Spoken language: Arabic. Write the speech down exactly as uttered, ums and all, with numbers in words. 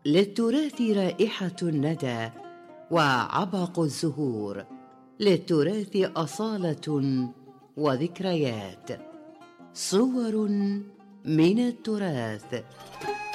للتراث رائحة الندى وعبق الزهور، للتراث أصالة وذكريات، صور من التراث.